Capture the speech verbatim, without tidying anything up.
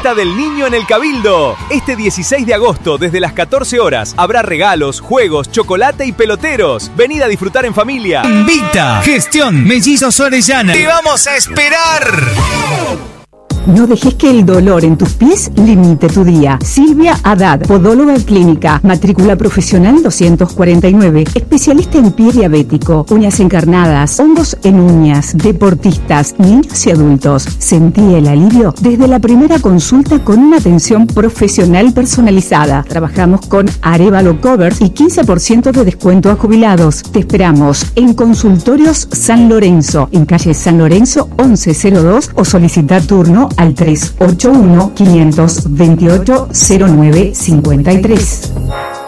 Fiesta del Niño en el Cabildo. Este dieciséis de agosto, desde las catorce horas, habrá regalos, juegos, chocolate y peloteros. Venid a disfrutar en familia. Invita Gestión Mellizos Orellana. ¡Te vamos a esperar! No dejes que el dolor en tus pies limite tu día. Silvia Haddad, podóloga clínica, matrícula profesional doscientos cuarenta y nueve, especialista en pie diabético, uñas encarnadas, hongos en uñas, deportistas, niños y adultos. Sentí el alivio desde la primera consulta con una atención profesional personalizada. Trabajamos con Arevalo Covers y quince por ciento de descuento a jubilados. Te esperamos en Consultorios San Lorenzo, en calle San Lorenzo once cero dos, o solicita turno al tres ocho uno, cinco dos ocho, cero nueve cinco tres.